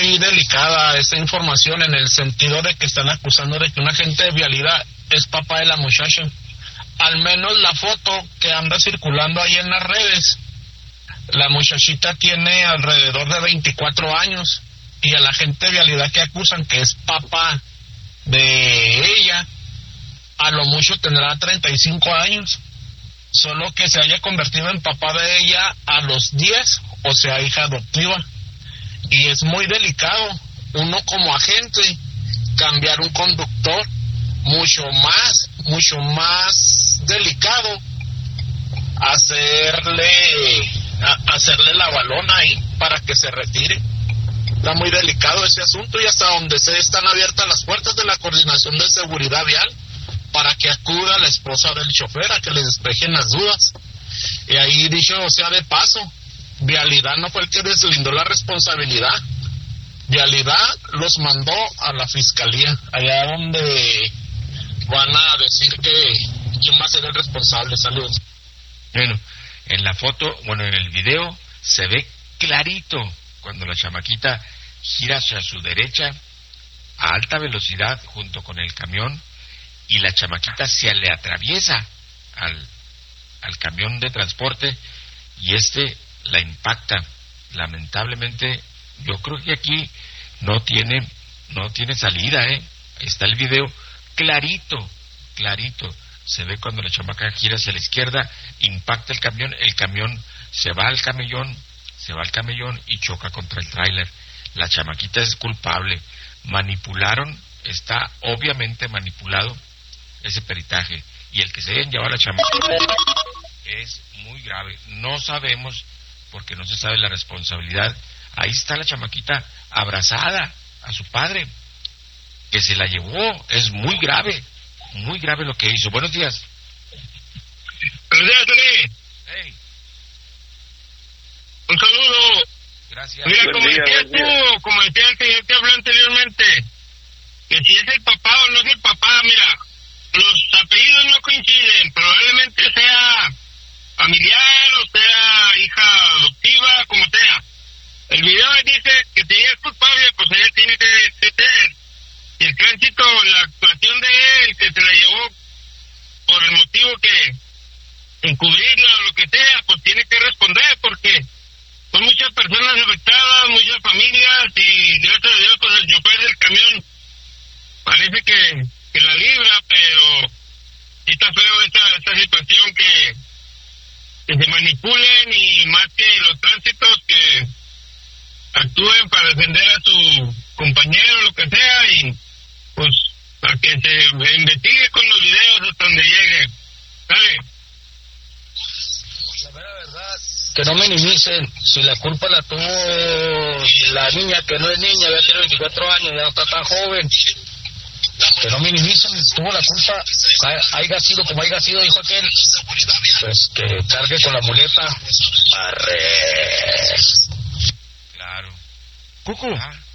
muy delicada esta información en el sentido de que están acusando de que un agente de vialidad es papá de la muchacha. Al menos la foto que anda circulando ahí en las redes, la muchachita tiene alrededor de 24 años y el agente de vialidad que acusan que es papá de ella, a lo mucho tendrá 35 años, solo que se haya convertido en papá de ella a los 10, o sea, hija adoptiva. Y es muy delicado, uno como agente, cambiar un conductor, mucho más delicado, hacerle la balona ahí para que se retire. Está muy delicado ese asunto y hasta donde están abiertas las puertas de la Coordinación de Seguridad Vial para que acuda la esposa del chofer a que le despejen las dudas. Y ahí, dicho sea de paso, Vialidad no fue el que deslindó la responsabilidad. Vialidad los mandó a la fiscalía, allá donde van a decir quién va a ser el responsable. Saludos. Bueno, en la foto, en el video, se ve clarito cuando la chamaquita gira hacia su derecha a alta velocidad junto con el camión y la chamaquita se le atraviesa al camión de transporte y la impacta. Lamentablemente, yo creo que aquí no tiene salida, Está el video clarito. Se ve cuando la chamaca gira hacia la izquierda, impacta el camión se va al camellón y choca contra el tráiler. La chamaquita es culpable. Está obviamente manipulado ese peritaje. Y el que se hayan llevado a la chamaquita es muy grave. No sabemos, porque no se sabe la responsabilidad. Ahí está la chamaquita abrazada a su padre, que se la llevó. Es muy grave lo que hizo. Buenos días. Buenos días, Tony. Hey. Un saludo. Gracias. Mira, como decía el señor que habló anteriormente, que si es el papá o no es el papá, mira, los apellidos no coinciden, probablemente sea familiar o sea hija adoptiva, como sea. El video dice que si ella es culpable, pues ella tiene que tener. Y el tránsito, la actuación de él, que se la llevó por el motivo que encubrirla o lo que sea, pues tiene que responder, porque son muchas personas afectadas, muchas familias, y gracias a Dios, pues el chofer del camión parece que la libra, pero sí está feo esta situación que se manipulen, y más que los tránsitos que actúen para defender a su compañero o lo que sea, y pues para que se investigue con los videos hasta donde llegue. ¿Sale? La verdad, que no minimicen. Si la culpa la tuvo la niña, que no es niña, ya tiene 24 años, ya no está tan joven. Que no minimicen, tuvo la culpa, haya sido como haya sido, dijo aquel, pues que cargue con la muleta. Arre. Claro. Cucu.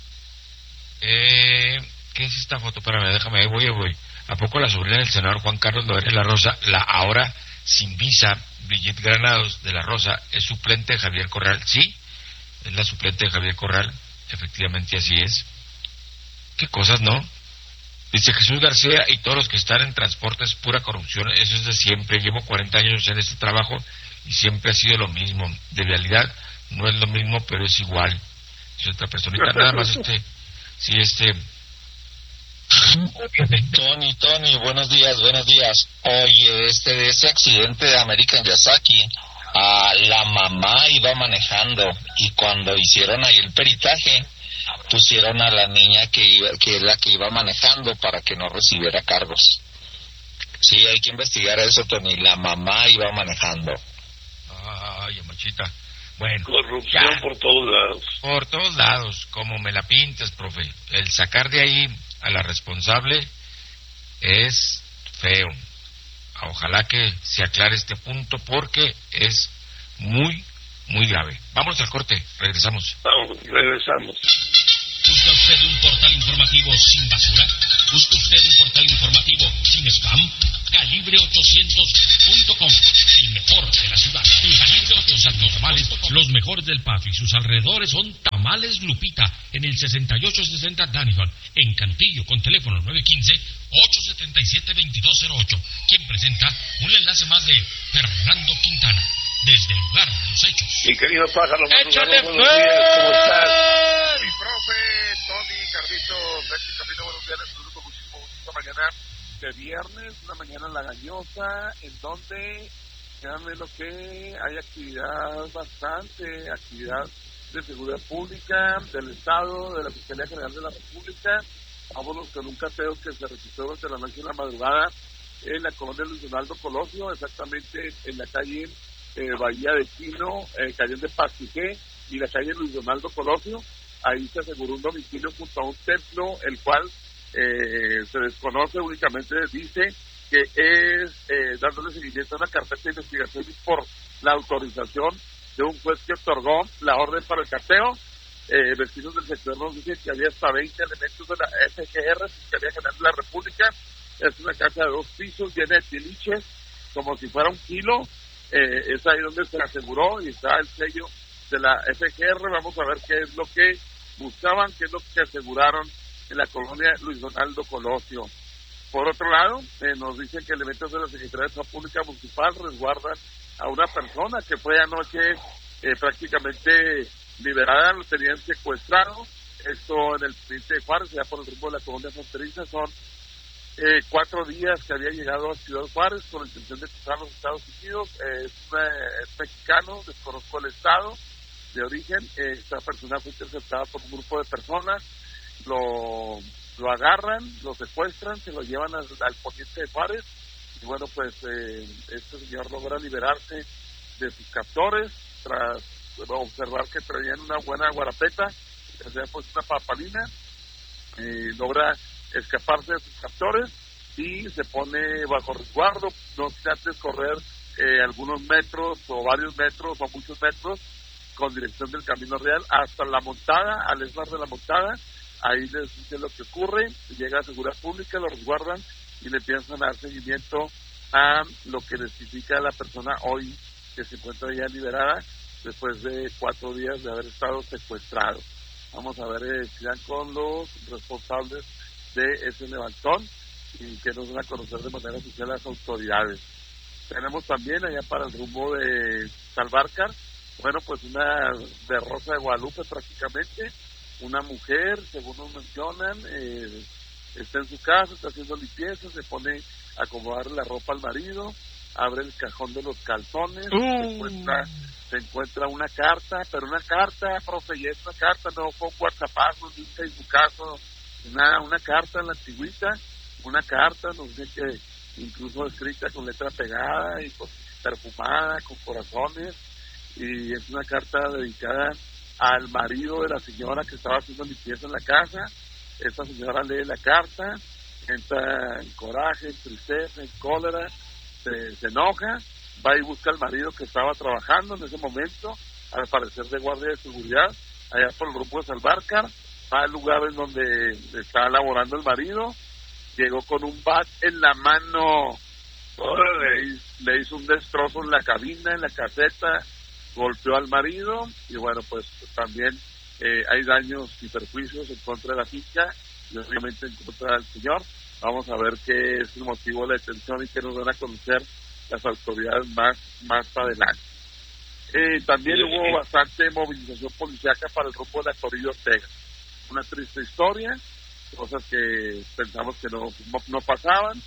¿Qué es esta foto? Espérame, déjame, ahí voy. ¿A poco la sobrina del senador Juan Carlos Loera La Rosa, la ahora sin visa, Brigitte Granados de La Rosa, es suplente de Javier Corral? Sí, es la suplente de Javier Corral, efectivamente así es. ¿Qué cosas, no? Dice Jesús García, y todos los que están en transporte es pura corrupción, eso es de siempre. Llevo 40 años en este trabajo y siempre ha sido lo mismo. De realidad no es lo mismo, pero es igual. Es otra personita, nada más Tony, buenos días. Oye, de ese accidente de American Yasaki, la mamá iba manejando y cuando hicieron ahí el peritaje, pusieron a la niña que es la que iba manejando para que no recibiera cargos. Sí, hay que investigar eso, Tony. La mamá iba manejando. Ay, machita. Bueno, corrupción ya. Por todos lados. Por todos lados, como me la pintas, profe. El sacar de ahí a la responsable es feo. Ojalá que se aclare este punto porque es muy, muy grave. Vamos al corte, regresamos. Regresamos. ¿Busca usted un portal informativo sin basura? ¿Busca usted un portal informativo sin spam? Calibre800.com. el mejor de la ciudad. Tus amigos, tus santos tamales, los mejores del Paso y sus alrededores son Tamales Lupita, en el 6860 Danison, en Cantillo, con teléfono 915-877-2208, quien presenta un enlace más de Fernando Quintana, desde el lugar de los hechos. Mi querido pájaro, ¡échale buenos días, ¿cómo estás? Mi profe, Tony, Carlitos, Becky, Camilo, buenos días, les saludo con muchísimo gusto esta mañana de viernes, una mañana lagañosa, en donde, créanme lo que hay actividad bastante, actividad de seguridad pública, del Estado, de la Fiscalía General de la República. Vámonos con un cateo que se registró durante la noche y la madrugada en la colonia Luis Donaldo Colosio, exactamente en la calle Bahía de Quino, calle de Pasquijé y la calle Luis Donaldo Colosio. Ahí se aseguró un domicilio junto a un templo, el cual se desconoce, únicamente dice que es dándole seguimiento a una carpeta de investigación y por la autorización de un juez que otorgó la orden para el cateo. Vecinos del sector nos dicen que había hasta 20 elementos de la FGR, Fiscalía General de la República. Es una casa de 2 pisos llena de tiliches, como si fuera 1 kilo. Es ahí donde se aseguró y está el sello de la FGR. Vamos a ver qué es lo que buscaban, qué es lo que aseguraron en la colonia Luis Donaldo Colosio. Por otro lado, nos dicen que elementos de la Secretaría de Salud Pública Municipal resguardan a una persona que fue anoche prácticamente liberada, lo tenían secuestrado. Esto en el provincia de Juárez, ya por el rumbo de la colonia fronteriza. Son 4 días que había llegado a Ciudad Juárez con la intención de cruzar los Estados Unidos. Es mexicano, desconozco el estado de origen. Esta persona fue interceptada por un grupo de personas, lo agarran, lo secuestran, se lo llevan al poniente de Juárez y bueno, pues este señor logra liberarse de sus captores tras observar que traían una buena guarapeta, que sea pues una papalina. Logra escaparse de sus captores y se pone bajo resguardo, no sin antes correr algunos metros o varios metros o muchos metros con dirección del Camino Real hasta la Montada, al esbar de la Montada. Ahí les dice lo que ocurre, llega a Seguridad Pública, lo resguardan y le empiezan a dar seguimiento a lo que les indica la persona hoy que se encuentra ya liberada después de 4 días de haber estado secuestrado. Vamos a ver si dan con los responsables de ese levantón y que nos van a conocer de manera oficial las autoridades. Tenemos también allá para el rumbo de Salvarcar, bueno, pues una de Rosa de Guadalupe prácticamente, una mujer, según nos mencionan, está en su casa, está haciendo limpieza, se pone a acomodar la ropa al marido, abre el cajón de los calzones, se encuentra una carta, pero una carta, profe, y es una carta, no fue un WhatsAppazo, ni un Facebookazo, nada, una carta en la antigüita, una carta, nos dice que incluso escrita con letra pegada y perfumada, con corazones, y es una carta dedicada al marido de la señora que estaba haciendo limpieza en la casa. Esta señora lee la carta, entra en coraje, en tristeza, en cólera, se enoja, va y busca al marido que estaba trabajando en ese momento, al parecer de guardia de seguridad, allá por el rumbo de Salvarcar, va al lugar en donde está laborando el marido, llegó con un bat en la mano, le hizo un destrozo en la cabina, en la caseta, golpeó al marido y bueno, pues también hay daños y perjuicios en contra de la finca y obviamente en contra del señor. Vamos a ver qué es el motivo de la detención y qué nos van a conocer las autoridades más adelante. También hubo bastante movilización policíaca para el rumbo de la Toribio Ortega. Una triste historia, cosas que pensamos que no pasaban,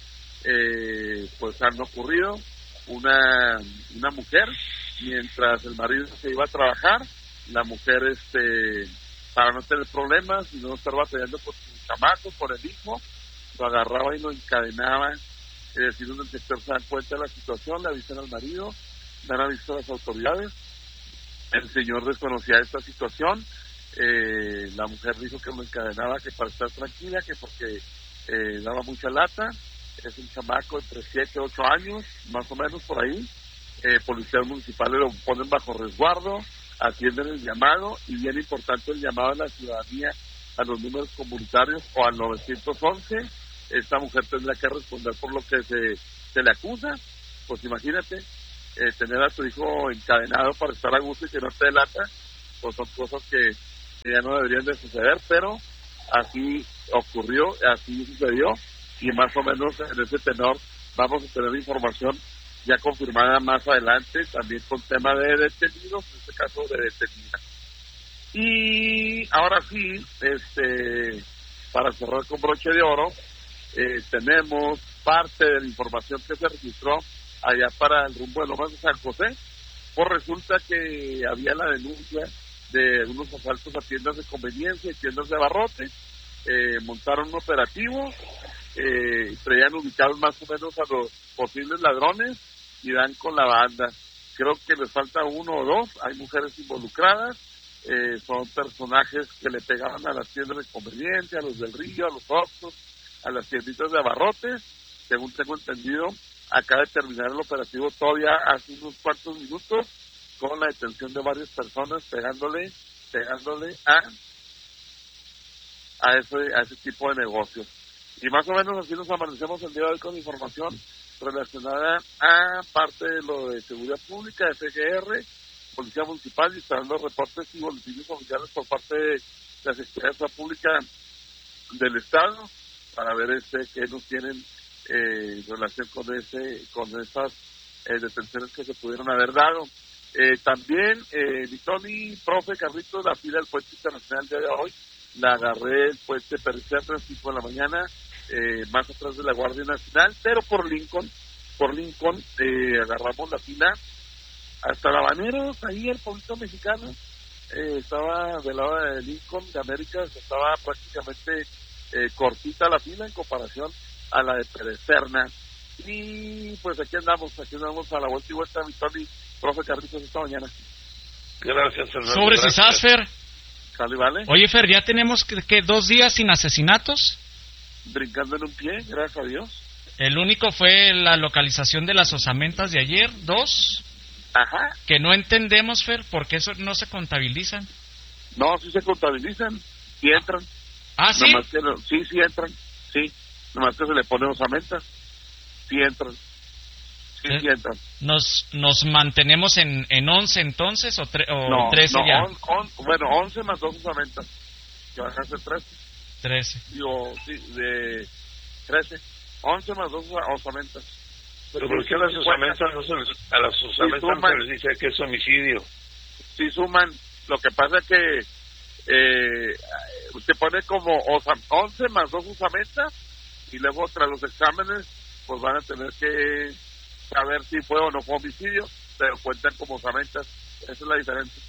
pues han ocurrido. Una mujer, mientras el marido se iba a trabajar, la mujer para no tener problemas y no estar batallando con su chamaco, con el hijo, lo agarraba y lo encadenaba. Es decir, donde el sector se dan cuenta de la situación, le avisan al marido, le han avisado a las autoridades. El señor desconocía esta situación, la mujer dijo que lo encadenaba que para estar tranquila, que porque daba mucha lata. Es un chamaco entre 7 y 8 años, más o menos por ahí. Policías municipales lo ponen bajo resguardo, atienden el llamado, y bien importante el llamado a la ciudadanía a los números comunitarios o al 911. Esta mujer tendrá que responder por lo que se le acusa. Pues imagínate, tener a tu hijo encadenado para estar a gusto y que no te delata, pues son cosas que ya no deberían de suceder, pero así ocurrió, así sucedió, y más o menos en ese tenor vamos a tener información ya confirmada más adelante, también con tema de detenidos, en este caso de detenida. Y ahora sí, para cerrar con broche de oro, tenemos parte de la información que se registró allá para el rumbo de Lomas de San José. Pues resulta que había la denuncia de unos asaltos a tiendas de conveniencia y tiendas de abarrotes. Montaron un operativo, traían ubicados más o menos a los posibles ladrones y dan con la banda. Creo que les falta uno o dos, hay mujeres involucradas, son personajes que le pegaban a las tiendas de conveniencia, a los del Río, a los Oxxos, a las tienditas de abarrotes. Según tengo entendido, acaba de terminar el operativo todavía hace unos cuantos minutos, con la detención de varias personas pegándole a ese tipo de negocios. Y más o menos así nos amanecemos el día de hoy con información relacionada a parte de lo de seguridad pública, FGR, Policía Municipal, y están los reportes y boletines oficiales por parte de la Secretaría de Seguridad Pública del Estado, para ver qué nos tienen en relación con esas detenciones que se pudieron haber dado. También, Vitoni, profe Carlitos, la fila del puente internacional el día de hoy, la agarré el puente Pericial a las 5 de la mañana, más atrás de la Guardia Nacional, pero por Lincoln, agarramos la fila hasta Habaneros, ahí el pueblito mexicano, estaba del lado de Lincoln, de Américas, estaba prácticamente cortita la fila en comparación a la de Perecerna. Y pues aquí andamos a la vuelta y vuelta, Vitoni, profe Carlitos, esta mañana. Gracias, Fernando. Sobre Cisás, Fer. Vale. Oye, Fer, ya tenemos que 2 días sin asesinatos. Brincando en un pie, gracias a Dios. El único fue la localización de las osamentas de ayer, 2. Ajá. Que no entendemos, Fer, por qué eso no se contabilizan. No, sí se contabilizan, sí entran. Ah, ¿sí? Nomás que sí entran, sí. Nomás que se le pone osamentas, sí entran. Sí entran. ¿Nos mantenemos en 11 entonces o 13 ya? 11 más 2 osamentas, que van a ser 13. 13. Digo, sí, de 13. 11 más 2 osamentas. ¿Pero por qué a las osamentas no se les dice que es homicidio? Sí suman. Lo que pasa es que usted pone como 11 más 2 osamentas y luego tras los exámenes pues van a tener que saber si fue o no fue homicidio, pero cuentan como osamentas. Esa es la diferencia.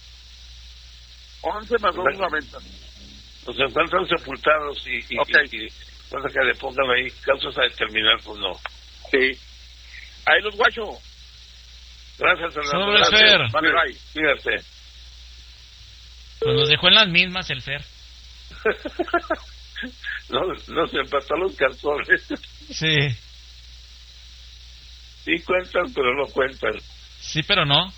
11 más 2 osamentas. Pues se encuentran sepultados y pasa que le pongan ahí causas a determinar, pues no. Sí. Ahí los guacho. Gracias, Fernando. Sobre Fer. Vale, bye. Cuídate. Pues nos dejó en las mismas el Fer. no se empató los cartones. Sí. Sí cuentan, pero no cuentan. Sí, pero no.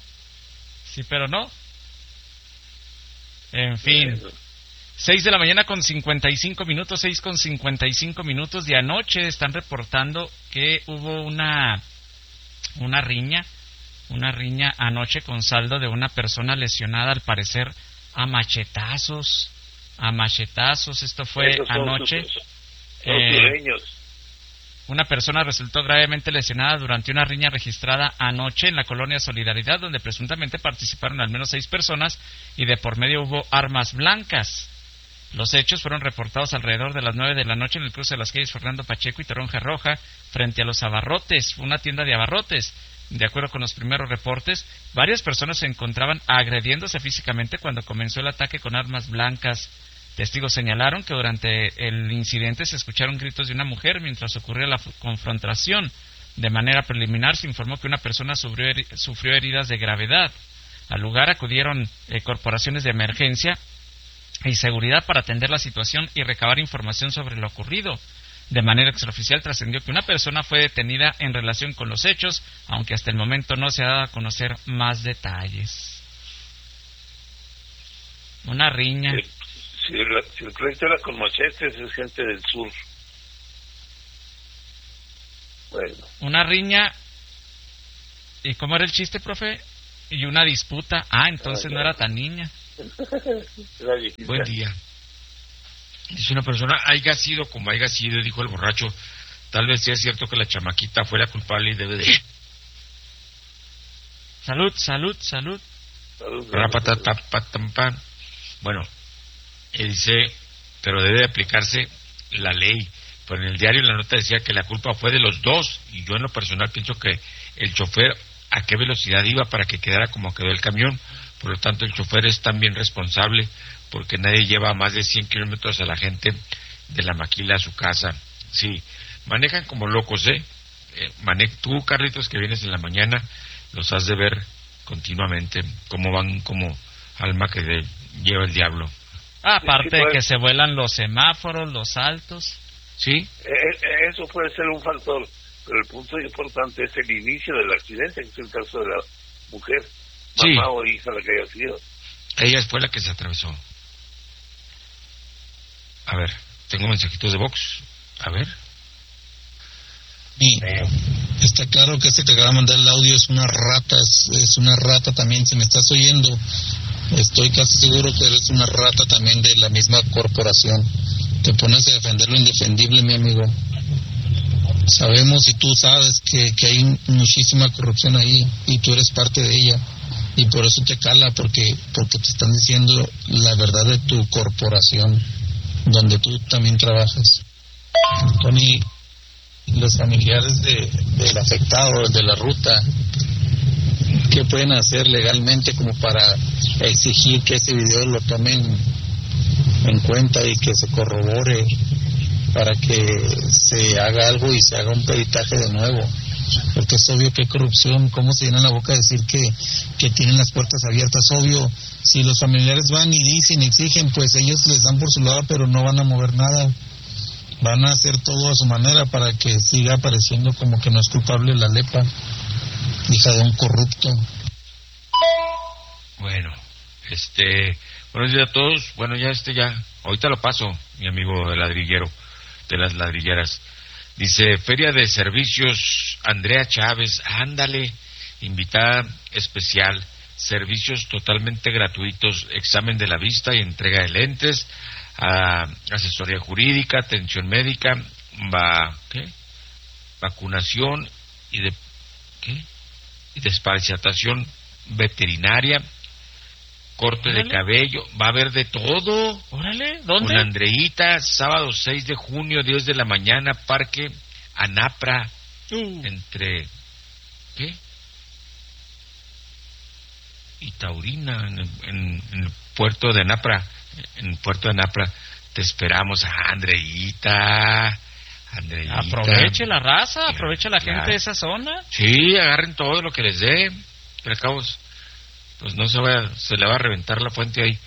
En fin. 6 de la mañana con 55 minutos, 6 con 55 minutos de anoche. Están reportando que hubo una riña anoche con saldo de una persona lesionada, al parecer a machetazos. Esto fue anoche. Una persona resultó gravemente lesionada durante una riña registrada anoche en la colonia Solidaridad, donde presuntamente participaron al menos 6 personas y de por medio hubo armas blancas. Los hechos fueron reportados alrededor de las 9 de la noche en el cruce de las calles Fernando Pacheco y Toronja Roja, frente a los abarrotes, una tienda de abarrotes. De acuerdo con los primeros reportes, varias personas se encontraban agrediéndose físicamente cuando comenzó el ataque con armas blancas. Testigos señalaron que durante el incidente se escucharon gritos de una mujer mientras ocurría la confrontación. De manera preliminar se informó que una persona sufrió heridas de gravedad. Al lugar acudieron corporaciones de emergencia y seguridad para atender la situación y recabar información sobre lo ocurrido. De manera extraoficial trascendió que una persona fue detenida en relación con los hechos, aunque hasta el momento no se ha dado a conocer más detalles. Una riña. Si el proyecto era con machetes, es gente del sur. Bueno. Una riña ¿Y cómo era el chiste, profe? Y una disputa. Entonces no era tan niña. Buen día. Dice una persona, haya sido como haya sido, dijo el borracho, tal vez sea cierto que la chamaquita fue la culpable y debe de... Salud. Bueno, dice, pero debe de aplicarse la ley. Pero en el diario la nota decía que la culpa fue de los dos, y yo en lo personal pienso que el chofer a qué velocidad iba para que quedara como quedó el camión. Por lo tanto, el chofer es también responsable, porque nadie lleva más de 100 kilómetros a la gente de la maquila a su casa. Sí, manejan como locos, tú, Carlitos, que vienes en la mañana, los has de ver continuamente, cómo van como alma que lleva el diablo. Aparte de que se vuelan los semáforos, los altos. Sí. Eso puede ser un factor, pero el punto importante es el inicio del accidente, que es el caso de la mujer, mamá o hija, la que haya sido. Ella fue la que se atravesó. A ver, tengo mensajitos de Vox. A ver. Sí, está claro que este que acaba de mandar el audio es una rata, es una rata también. Si me estás oyendo, estoy casi seguro que eres una rata también de la misma corporación. Te pones a defender lo indefendible, mi amigo. Sabemos y tú sabes que hay muchísima corrupción ahí y tú eres parte de ella, y por eso te cala, porque te están diciendo la verdad de tu corporación donde tú también trabajas. Tony, los familiares del afectado, de la ruta, ¿qué pueden hacer legalmente como para exigir que ese video lo tomen en cuenta y que se corrobore para que se haga algo y se haga un peritaje de nuevo? Porque es obvio que hay corrupción. ¿Cómo se llenan la boca a decir que tienen las puertas abiertas? Obvio, si los familiares van y dicen, exigen, pues ellos les dan por su lado, pero no van a mover nada. Van a hacer todo a su manera para que siga apareciendo como que no es culpable la Lepa, hija de un corrupto. Bueno, buenos días a todos. Bueno, ya ahorita lo paso, mi amigo de ladrillero, de las ladrilleras. Dice, Feria de Servicios Andrea Chávez, ándale, invitada especial, servicios totalmente gratuitos, examen de la vista y entrega de lentes, asesoría jurídica, atención médica, vacunación y desparasitación veterinaria, corte de cabello, va a haber de todo. Órale, ¿dónde? Con Andreita, sábado 6 de junio, 10 de la mañana, Parque Anapra, entre y Taurina, en el puerto de Anapra. En Puerto de Anapra te esperamos, Andreita. Aproveche la raza, aproveche la gente de esa zona. Sí, agarren todo lo que les dé. Pero acabo, pues no se le va a reventar la fuente ahí.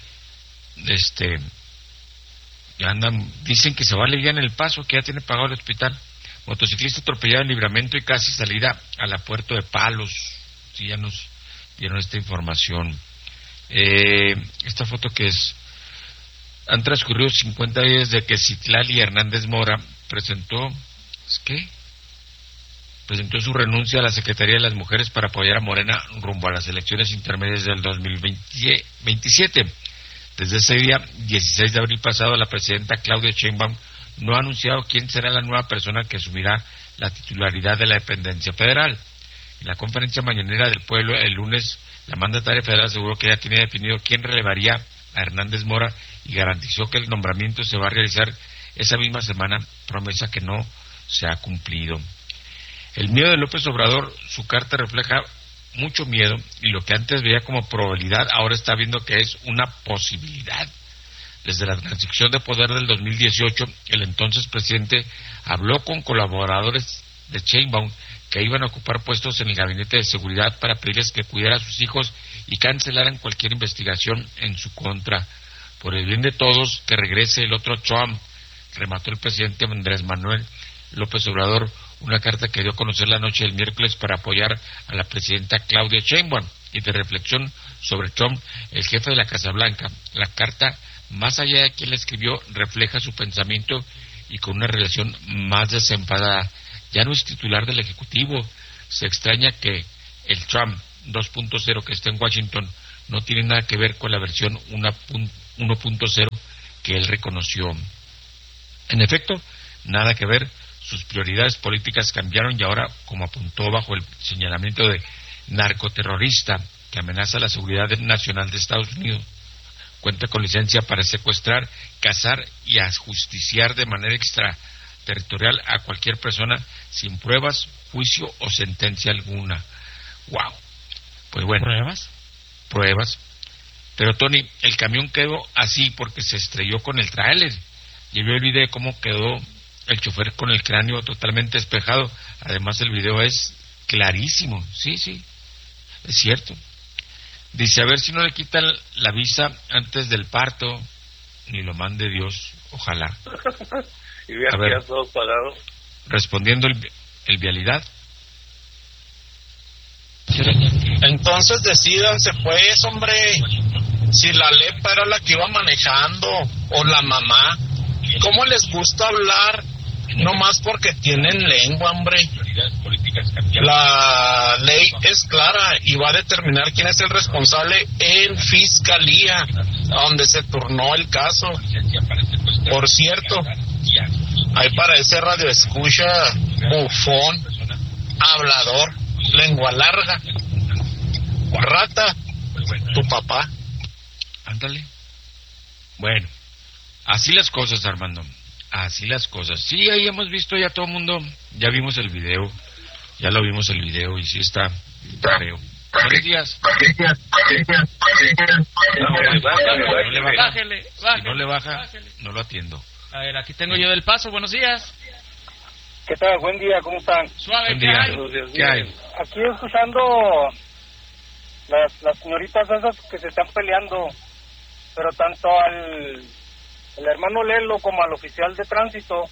Ya andan, dicen que se va a aliviar en El Paso, que ya tiene pagado el hospital. Motociclista atropellado en Libramento y casi salida a la Puerto de Palos. Sí, ya nos dieron esta información. Esta foto que es, han transcurrido 50 días de que Citlali Hernández Mora presentó su renuncia a la Secretaría de las Mujeres para apoyar a Morena rumbo a las elecciones intermedias del 2027. Desde ese día, 16 de abril pasado, la presidenta Claudia Sheinbaum no ha anunciado quién será la nueva persona que asumirá la titularidad de la dependencia federal. En la conferencia mañanera del pueblo el lunes, la mandataria federal aseguró que ya tiene definido quién relevaría a Hernández Mora y garantizó que el nombramiento se va a realizar esa misma semana, promesa que no se ha cumplido. El miedo de López Obrador, su carta refleja mucho miedo, y lo que antes veía como probabilidad ahora está viendo que es una posibilidad. Desde la transición de poder del 2018, el entonces presidente habló con colaboradores de Sheinbaum que iban a ocupar puestos en el gabinete de seguridad para pedirles que cuidara a sus hijos y cancelaran cualquier investigación en su contra. Por el bien de todos, que regrese el otro Trump, remató el presidente Andrés Manuel López Obrador, una carta que dio a conocer la noche del miércoles para apoyar a la presidenta Claudia Sheinbaum y de reflexión sobre Trump, el jefe de la Casa Blanca. La carta, más allá de quien la escribió, refleja su pensamiento y con una relación más desenfadada. Ya no es titular del Ejecutivo. Se extraña que el Trump 2.0 que está en Washington no tiene nada que ver con la versión 1.0 que él reconoció. En efecto, nada que ver. Sus prioridades políticas cambiaron y ahora, como apuntó bajo el señalamiento de narcoterrorista que amenaza la seguridad nacional de Estados Unidos, cuenta con licencia para secuestrar, cazar y ajusticiar de manera extraterritorial a cualquier persona sin pruebas, juicio o sentencia alguna. ¡Wow! Pues bueno. Pruebas. Pero Tony, el camión quedó así porque se estrelló con el tráiler. Y yo olvidé cómo quedó el chofer con el cráneo totalmente despejado. Además el video es clarísimo. Sí, es cierto. Dice, a ver si no le quitan la visa antes del parto, ni lo mande Dios, ojalá. Y vean que ya todos pagados. Respondiendo el vialidad. Entonces decídanse pues, hombre, si la Lepa era la que iba manejando o la mamá. ¿Cómo les gusta hablar? No más porque tienen lengua, hombre. La ley es clara y va a determinar quién es el responsable en fiscalía, donde se turnó el caso. Por cierto, ahí para ese radio escucha, bufón, hablador, lengua larga, rata, tu papá. Ándale. Bueno, así las cosas, Armando. Así las cosas. Sí, ahí hemos visto ya todo el mundo, ya vimos el video, y sí está feo. Buenos días. Bájele. Si no le baja, no lo atiendo. A ver, aquí tengo yo del Paso, buenos días. ¿Qué tal? Buen día, ¿cómo están? Suave, ¿qué hay? Aquí escuchando las señoritas esas que se están peleando, pero tanto el hermano Lelo como al oficial de tránsito,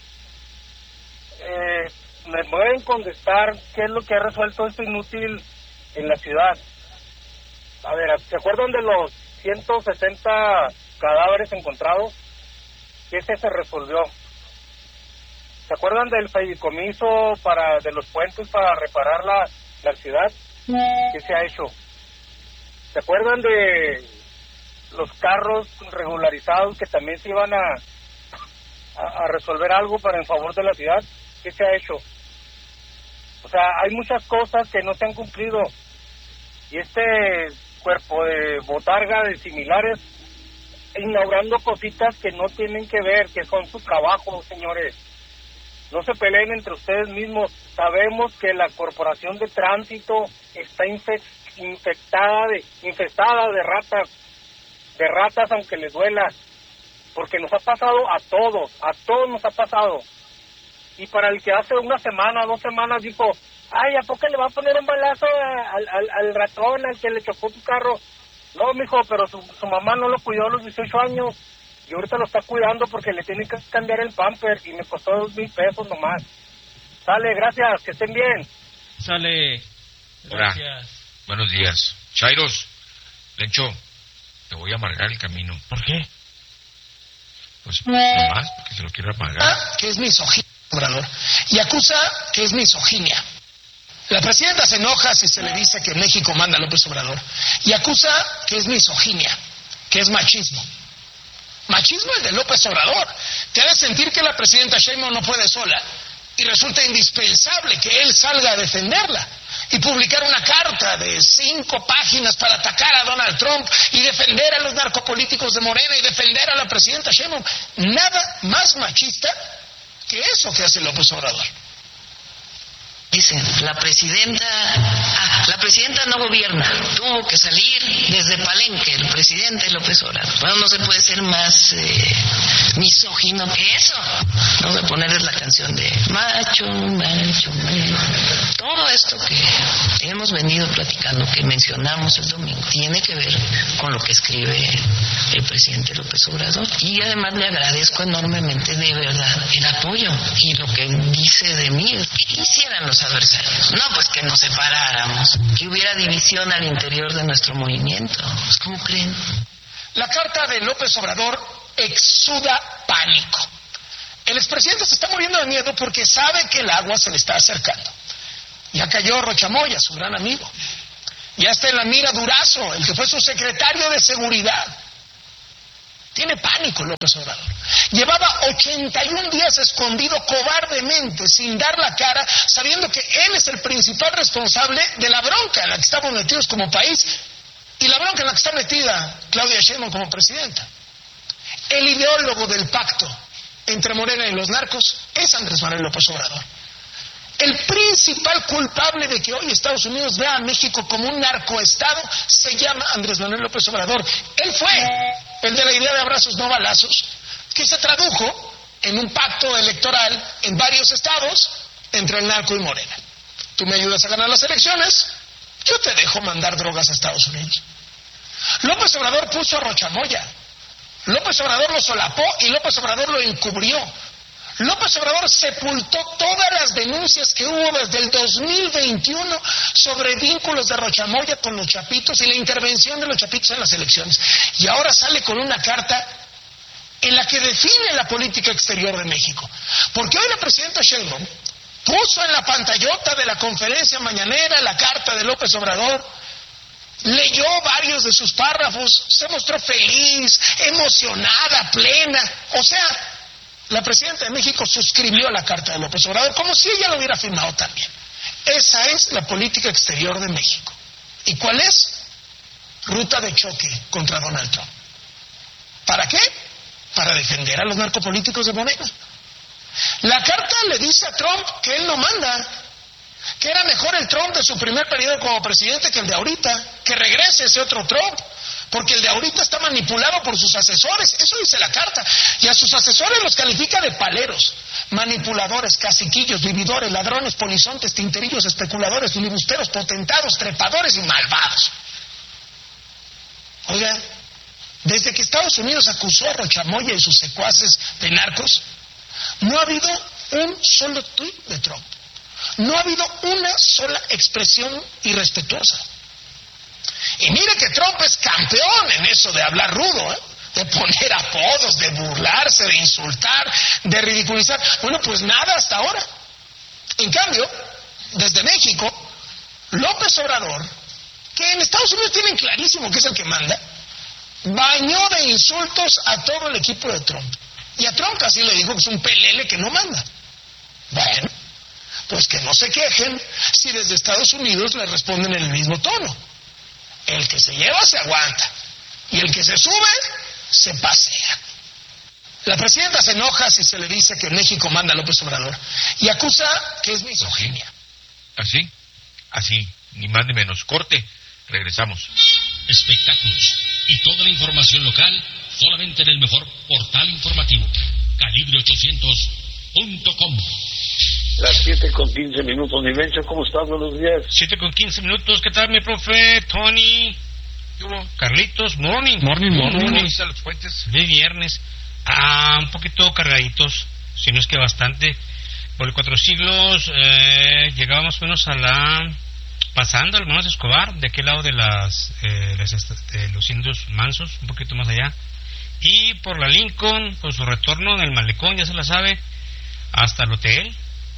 me pueden contestar qué es lo que ha resuelto esto inútil en la ciudad. A ver, ¿se acuerdan de los 160 cadáveres encontrados? ¿Qué se resolvió? ¿Se acuerdan del fideicomiso de los puentes para reparar la ciudad? ¿Qué se ha hecho? ¿Se acuerdan de los carros regularizados que también se iban a resolver algo para en favor de la ciudad? ¿Qué se ha hecho? O sea, hay muchas cosas que no se han cumplido y este cuerpo de botarga de similares inaugurando cositas que no tienen que ver, que son su trabajo, señores. No se peleen entre ustedes mismos. Sabemos que la corporación de tránsito está infestada de ratas aunque les duela, porque nos ha pasado a todos nos ha pasado. Y para el que hace una semana, 2 semanas dijo, ay, ¿a poco le va a poner un balazo al ratón, al que le chocó tu carro? No, mijo, pero su mamá no lo cuidó a los 18 años y ahorita lo está cuidando porque le tiene que cambiar el pamper y me costó 2,000 pesos nomás. Sale, gracias, que estén bien. Sale, gracias. Hola. Buenos días. Chairos, Lencho, te voy a amargar el camino. ¿Por qué? Pues nomás porque se lo quiero amargar. Que es misoginia, Obrador, y acusa que es misoginia. La presidenta se enoja si se le dice que México manda a López Obrador y acusa que es misoginia, que es machismo. Machismo el de López Obrador. Te hace sentir que la presidenta Sheinbaum no puede sola y resulta indispensable que él salga a defenderla y publicar una carta de 5 páginas para atacar a Donald Trump y defender a los narcopolíticos de Morena y defender a la presidenta Sheinbaum. Nada más machista que eso que hace López Obrador. Dicen, la presidenta no gobierna, tuvo que salir desde Palenque, el presidente López Obrador. Bueno, no se puede ser más misógino que eso. Vamos a ponerles la canción de macho. Todo esto que hemos venido platicando, que mencionamos el domingo, tiene que ver con lo que escribe el presidente López Obrador. Y además le agradezco enormemente, de verdad, el apoyo y lo que dice de mí. ¿Qué quisieran los adversarios? No, pues que nos separáramos, que hubiera división al interior de nuestro movimiento. Pues, ¿cómo creen? La carta de López Obrador exuda pánico. El expresidente se está muriendo de miedo porque sabe que el agua se le está acercando. Ya cayó Rochamoya, su gran amigo. Ya está en la mira Durazo, el que fue su secretario de Seguridad. Tiene pánico López Obrador. Llevaba 81 días escondido cobardemente, sin dar la cara, sabiendo que él es el principal responsable de la bronca en la que estamos metidos como país y la bronca en la que está metida Claudia Sheinbaum como presidenta. El ideólogo del pacto entre Morena y los narcos es Andrés Manuel López Obrador. El principal culpable de que hoy Estados Unidos vea a México como un narcoestado se llama Andrés Manuel López Obrador. Él fue el de la idea de abrazos no balazos, que se tradujo en un pacto electoral en varios estados entre el narco y Morena. Tú me ayudas a ganar las elecciones, yo te dejo mandar drogas a Estados Unidos. López Obrador puso a Rochamoya, López Obrador lo solapó y López Obrador lo encubrió. López Obrador sepultó todas las denuncias que hubo desde el 2021 sobre vínculos de Rochamoya con los chapitos y la intervención de los chapitos en las elecciones. Y ahora sale con una carta en la que define la política exterior de México. Porque hoy la presidenta Sheinbaum puso en la pantallota de la conferencia mañanera la carta de López Obrador, leyó varios de sus párrafos, se mostró feliz, emocionada, plena. O sea, la presidenta de México suscribió la carta de López Obrador como si ella lo hubiera firmado también. Esa es la política exterior de México. ¿Y cuál es? Ruta de choque contra Donald Trump. ¿Para qué? Para defender a los narcopolíticos de Morena. La carta le dice a Trump que él no manda, que era mejor el Trump de su primer periodo como presidente que el de ahorita, que regrese ese otro Trump, porque el de ahorita está manipulado por sus asesores. Eso dice la carta. Y a sus asesores los califica de paleros, manipuladores, caciquillos, vividores, ladrones, polizontes, tinterillos, especuladores, filibusteros, potentados, trepadores y malvados. Oiga, desde que Estados Unidos acusó a Rochamoya y sus secuaces de narcos, no ha habido un solo tuit de Trump. No ha habido una sola expresión irrespetuosa. Y mire que Trump es campeón en eso de hablar rudo, de poner apodos, de burlarse, de insultar, de ridiculizar. Bueno, pues nada hasta ahora. En cambio, desde México, López Obrador, que en Estados Unidos tienen clarísimo que es el que manda, bañó de insultos a todo el equipo de Trump. Y a Trump casi le dijo que es un pelele que no manda. Bueno, pues que no se quejen si desde Estados Unidos le responden en el mismo tono. El que se lleva se aguanta y el que se sube se pasea. La presidenta se enoja si se le dice que México manda a López Obrador y acusa que es misoginia. Así, ni más ni menos. Corte, regresamos. Espectáculos y toda la información local solamente en el mejor portal informativo, calibre800.com. Las 7:15. Nivencho, ¿cómo estás? Buenos días. 7:15. ¿Qué tal, mi profe? Tony. ¿Qué hubo? Carlitos, morning. A los puentes de viernes. Un poquito cargaditos, si no es que bastante. Por el 4 siglos, llegábamos menos a la... pasando al Manos Escobar, de aquel lado de de los indios mansos, un poquito más allá. Y por la Lincoln, por su retorno del malecón, ya se la sabe, hasta el hotel.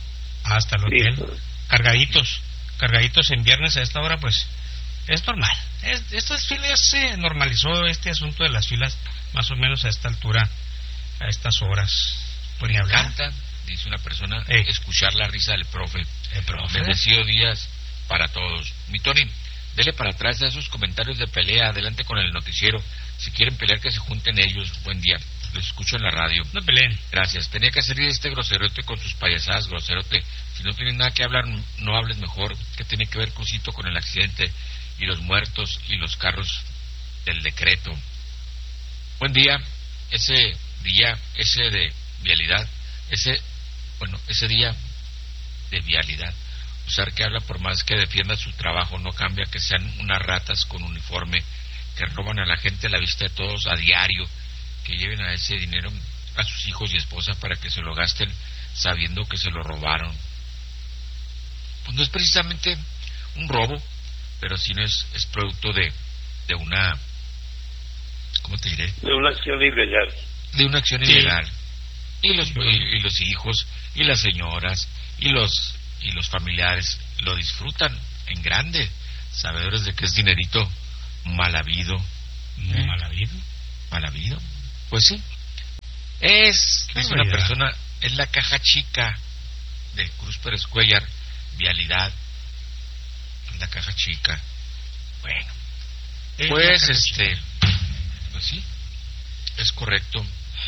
Cargaditos en viernes a esta hora, pues es normal. Estas filas se normalizó este asunto de las filas más o menos a esta altura, a estas horas. Por ni hablar. Dice una persona, escuchar la risa del profe. Bendecido días para todos. Mi Tony, dele para atrás a esos comentarios de pelea, adelante con el noticiero. Si quieren pelear, que se junten ellos. Buen día. Los escucho en la radio. No peleen. Gracias. Tenía que salir este groserote con sus payasadas, groserote. Si no tienes nada que hablar, no hables mejor. ¿Qué tiene que ver, Cusito, con el accidente y los muertos y los carros del decreto? Buen día. Ese día de vialidad, ese día de vialidad. Usar que habla, por más que defienda su trabajo, no cambia que sean unas ratas con uniforme que roban a la gente a la vista de todos a diario, que lleven a ese dinero a sus hijos y esposa para que se lo gasten sabiendo que se lo robaron. Pues no es precisamente un robo, pero sí no es producto de una, ¿cómo te diré? De una acción ilegal. De una acción ilegal. Y los hijos y las señoras y los familiares lo disfrutan en grande, sabedores de que es dinerito mal habido. ¿Mal habido? Mal habido. Pues sí. Es una persona, es la caja chica de Cruz Pérez Cuellar, Vialidad. Es la caja chica. Bueno. Pues pues sí. Es correcto.